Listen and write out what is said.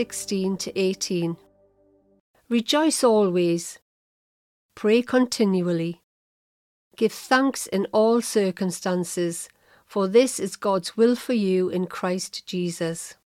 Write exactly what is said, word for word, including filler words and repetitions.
sixteen to eighteen. Rejoice always. Pray continually. Give thanks in all circumstances, for this is God's will for you in Christ Jesus.